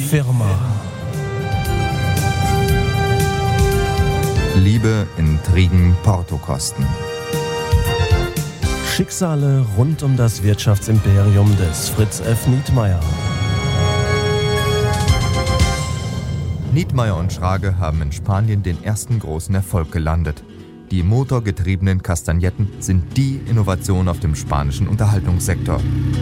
Firma. Liebe, Intrigen, Portokosten. Schicksale rund um das Wirtschaftsimperium des Fritz F. Nietmeyer. Nietmeyer und Schrage haben in Spanien den ersten großen Erfolg gelandet. Die motorgetriebenen Kastagnetten sind die Innovation auf dem spanischen Unterhaltungssektor.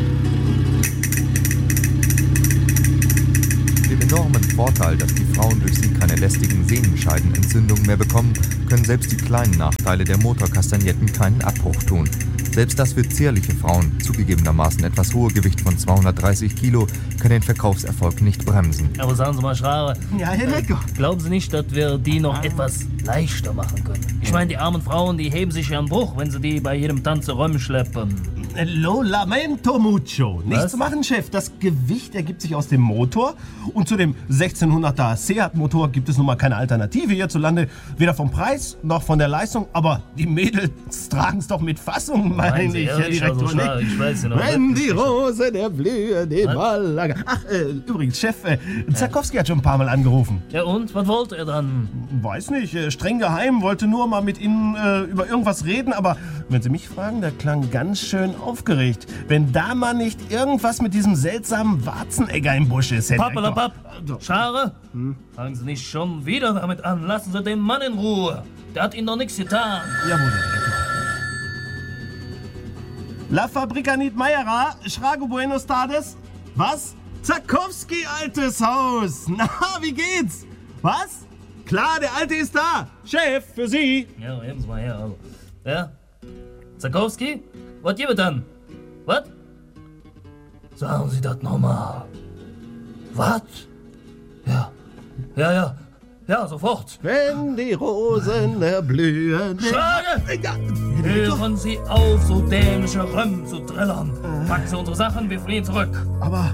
Den enormen Vorteil, dass die Frauen durch sie keine lästigen Sehnenscheidenentzündungen mehr bekommen, können selbst die kleinen Nachteile der Motorkastagnetten keinen Abbruch tun. Selbst das für zierliche Frauen zugegebenermaßen etwas hohe Gewicht von 230 Kilo kann den Verkaufserfolg nicht bremsen. Aber sagen Sie mal, Schrage, ja, Herr Lecker. Glauben Sie nicht, dass wir die noch etwas leichter machen können? Ich meine, die armen Frauen, die heben sich ja einen Bruch, wenn sie die bei jedem Tanz rumschleppen. Lo lamento mucho. Nichts zu machen, Chef. Das Gewicht ergibt sich aus dem Motor. Und zu dem 1600er Seat-Motor gibt es nun mal keine Alternative hierzulande. Weder vom Preis noch von der Leistung. Aber die Mädels tragen es doch mit Fassung, meine ich, Herr Direktor. Also, ich weiß ja noch. Wenn die Rose der Blühe, die Ballager. Ach, übrigens, Chef, Zarkowski hat schon ein paar Mal angerufen. Ja und? Was wollte er dann? Weiß nicht, streng geheim, wollte nur mal mit Ihnen über irgendwas reden. Aber wenn Sie mich fragen, der klang ganz schön aufgeregt. Wenn da mal nicht irgendwas mit diesem seltsamen Warzenegger im Busch ist, Herr Pappelapapp, Schare, fangen Sie nicht schon wieder damit an. Lassen Sie den Mann in Ruhe. Der hat Ihnen doch nichts getan. Jawohl, Herr Direktor. La Fabrica Nietmeyera, Schrage Buenos Tardes. Was? Zarkowski, altes Haus. Na, wie geht's? Was? Klar, der Alte ist da. Chef, für Sie. Ja, heben Sie mal her. Also. Ja? Zarkowski? Was gibt es dann? Was? Sagen Sie das nochmal. Was? Ja, sofort. Wenn die Rosen erblühen. Schrage! Hören Sie auf, so dämliche Römm zu trillern. Packen Sie unsere Sachen, wir fliehen zurück. Aber...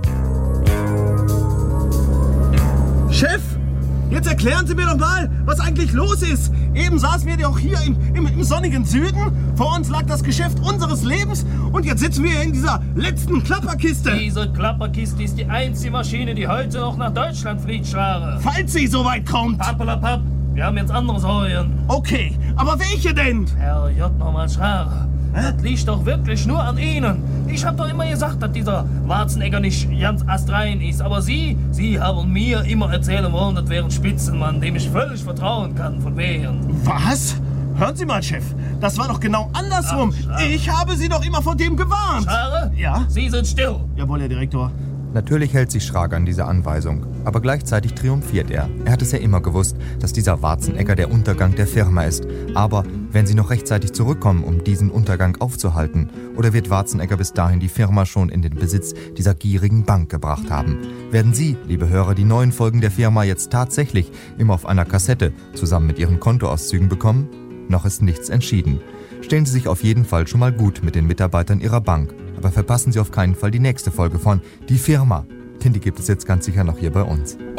Chef! Jetzt erklären Sie mir doch mal, was eigentlich los ist. Eben saßen wir doch hier im sonnigen Süden. Vor uns lag das Geschäft unseres Lebens. Und jetzt sitzen wir hier in dieser letzten Klapperkiste. Diese Klapperkiste ist die einzige Maschine, die heute noch nach Deutschland fliegt, Schrage. Falls sie so weit kommt. Pappelapapp, wir haben jetzt andere Säulen. Okay, aber welche denn? Herr J. nochmal Schrage. Das liegt doch wirklich nur an Ihnen. Ich hab doch immer gesagt, dass dieser Warzenegger nicht ganz astrein ist. Aber Sie haben mir immer erzählen wollen, das wäre ein Spitzenmann, dem ich völlig vertrauen kann, von wegen. Was? Hören Sie mal, Chef. Das war doch genau andersrum. Ach, ich habe Sie doch immer vor dem gewarnt. Schrage? Ja? Sie sind still. Jawohl, Herr Direktor. Natürlich hält sich Schrage an diese Anweisung, aber gleichzeitig triumphiert er. Er hat es ja immer gewusst, dass dieser Warzenegger der Untergang der Firma ist. Aber werden sie noch rechtzeitig zurückkommen, um diesen Untergang aufzuhalten? Oder wird Warzenegger bis dahin die Firma schon in den Besitz dieser gierigen Bank gebracht haben? Werden Sie, liebe Hörer, die neuen Folgen der Firma jetzt tatsächlich immer auf einer Kassette zusammen mit Ihren Kontoauszügen bekommen? Noch ist nichts entschieden. Stellen Sie sich auf jeden Fall schon mal gut mit den Mitarbeitern Ihrer Bank. Aber verpassen Sie auf keinen Fall die nächste Folge von Die Firma, denn die gibt es jetzt ganz sicher noch hier bei uns.